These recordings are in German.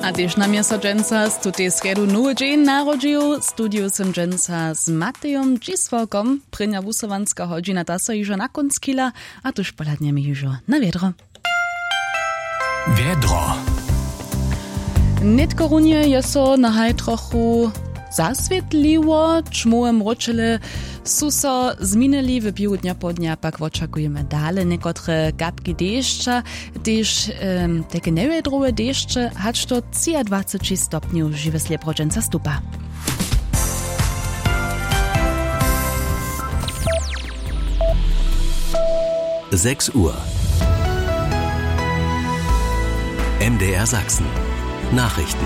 A też na miesto dżęca z tutej sredu nowy dzień narodził. Studiu sem dżęca z Matejom Dziswokom. Prynia wusowanska godzina tasa już na konskila, a tuż poladniemy już na wiedro. Wiedro. Netkorunie je so nahaj trochu zaswietliło, czmułem mroczele suso zminęli w piłu dnia po dnia, pak oczekujemy dalej niekotre kapki deszcza, też takie niewiedrowe deszcze, hacz to 23 stopni żywe sleprodżęca stupa. Uhr. MDR Sachsen. Nachrichten.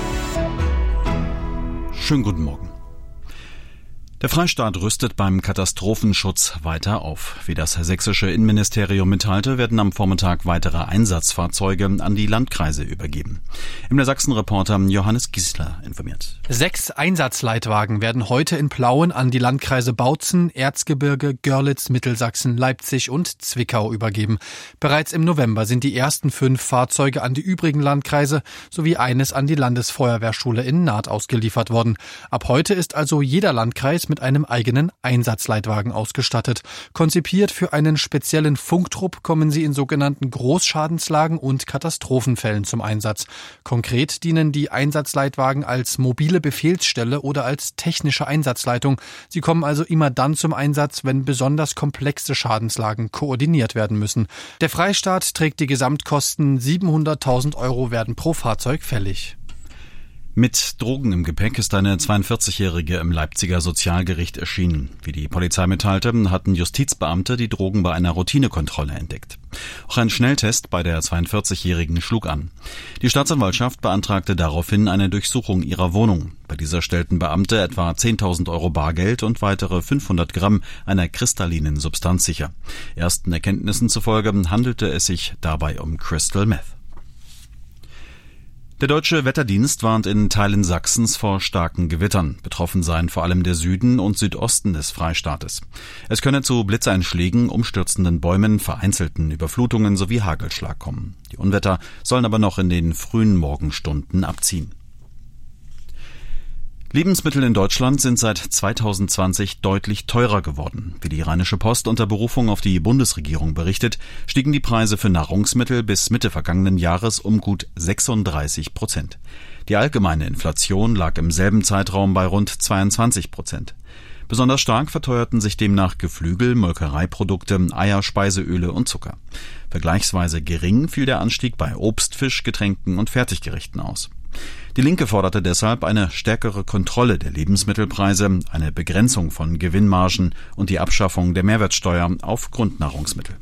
Schönen guten Morgen. Der Freistaat rüstet beim Katastrophenschutz weiter auf. Wie das sächsische Innenministerium mitteilte, werden am Vormittag weitere Einsatzfahrzeuge an die Landkreise übergeben. MDR Sachsen-Reporter Johannes Giesler informiert. 6 Einsatzleitwagen werden heute in Plauen an die Landkreise Bautzen, Erzgebirge, Görlitz, Mittelsachsen, Leipzig und Zwickau übergeben. Bereits im November sind die ersten 5 Fahrzeuge an die übrigen Landkreise sowie eines an die Landesfeuerwehrschule in Naht ausgeliefert worden. Ab heute ist also jeder Landkreis mit einem eigenen Einsatzleitwagen ausgestattet. Konzipiert für einen speziellen Funktrupp kommen sie in sogenannten Großschadenslagen und Katastrophenfällen zum Einsatz. Konkret dienen die Einsatzleitwagen als mobile Befehlsstelle oder als technische Einsatzleitung. Sie kommen also immer dann zum Einsatz, wenn besonders komplexe Schadenslagen koordiniert werden müssen. Der Freistaat trägt die Gesamtkosten. 700.000 € werden pro Fahrzeug fällig. Mit Drogen im Gepäck ist eine 42-Jährige im Leipziger Sozialgericht erschienen. Wie die Polizei mitteilte, hatten Justizbeamte die Drogen bei einer Routinekontrolle entdeckt. Auch ein Schnelltest bei der 42-Jährigen schlug an. Die Staatsanwaltschaft beantragte daraufhin eine Durchsuchung ihrer Wohnung. Bei dieser stellten Beamte etwa 10.000 € Bargeld und weitere 500 Gramm einer kristallinen Substanz sicher. Ersten Erkenntnissen zufolge handelte es sich dabei um Crystal Meth. Der Deutsche Wetterdienst warnt in Teilen Sachsens vor starken Gewittern. Betroffen seien vor allem der Süden und Südosten des Freistaates. Es könne zu Blitzeinschlägen, umstürzenden Bäumen, vereinzelten Überflutungen sowie Hagelschlag kommen. Die Unwetter sollen aber noch in den frühen Morgenstunden abziehen. Lebensmittel in Deutschland sind seit 2020 deutlich teurer geworden. Wie die Rheinische Post unter Berufung auf die Bundesregierung berichtet, stiegen die Preise für Nahrungsmittel bis Mitte vergangenen Jahres um gut 36%. Die allgemeine Inflation lag im selben Zeitraum bei rund 22%. Besonders stark verteuerten sich demnach Geflügel, Molkereiprodukte, Eier, Speiseöle und Zucker. Vergleichsweise gering fiel der Anstieg bei Obst, Fisch, Getränken und Fertiggerichten aus. Die Linke forderte deshalb eine stärkere Kontrolle der Lebensmittelpreise, eine Begrenzung von Gewinnmargen und die Abschaffung der Mehrwertsteuer auf Grundnahrungsmittel.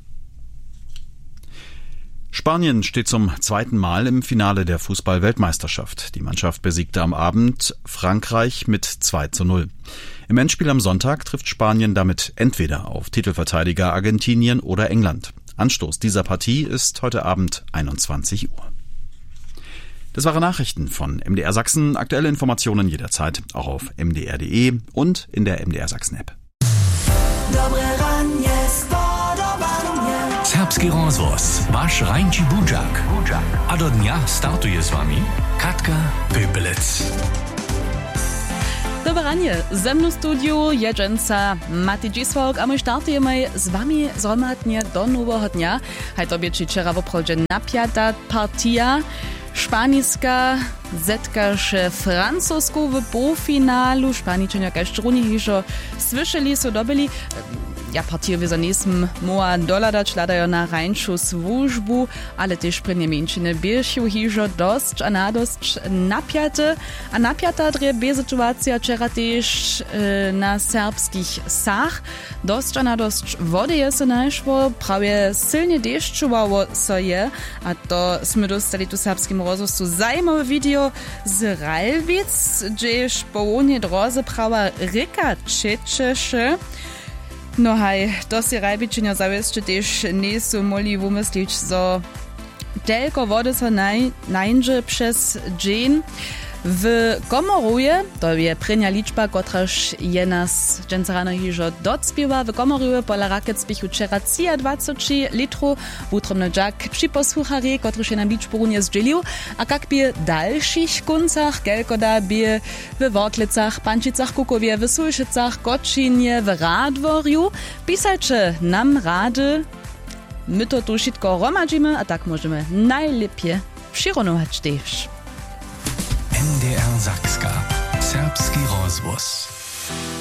Spanien steht zum zweiten Mal im Finale der Fußball-Weltmeisterschaft. Die Mannschaft besiegte am Abend Frankreich mit 2:0. Im Endspiel am Sonntag trifft Spanien damit entweder auf Titelverteidiger Argentinien oder England. Anstoß dieser Partie ist heute Abend 21 Uhr. Das waren Nachrichten von MDR Sachsen. Aktuelle Informationen jederzeit auch auf mdr.de und in der MDR Sachsen App. Serbski rozvoz, vaš Rajnči Budžak. A do dnia startuje s vami Katka Pöpelec. Dobranie, ze mną studiu je dżęca Matej Dziswok, a my startujemy z wami zgromadnie do nowego dnia. Hej tobie czy wczoraj woprawdzie napiata partia. Španijska zetkaše Francusku v polfinalu. Španičania kažtruni hižo slyšeli, so dobili. Ja, partijowie za nisem moa doladać, ladajo na rańszu służbu, ale też pri Niemcziny biešiu hižo dosť a nadosť napiate. A napiata dre sytuacja wczoraj też na serbskich sach. Dosť a nadosť wody je se našło, prawie silnie deszczowało so je, a to sme dostali tu serbskim rozwostu zajmowe video z Ralvic, gdzież południe drodze prawa Rika Čečeše. No hej, to si Ralvičenia zawieszcze też nie są mogli wymyślić, so tylko wody so najdzie przez dzień. W Komoruje, to je prenia liczba, kotraż je nas dżęca rano hižo docpiewa, w Komoruje pola raket spichu wczera 23 litrów, wutromny dżak przy posłuchari, kotraż je nam liczbu runie zdzielił, a jak by dalszych kuncach, kelkoda by w Wortlicach, Pančicach, Kukowie, w Sulšicach, Kočinie, w Radworju, pisajcie nam rady, my to tu wszystko romadzimy, a tak możemy najlepiej przyronować też. NDR Sakska. Serbski rozvoz.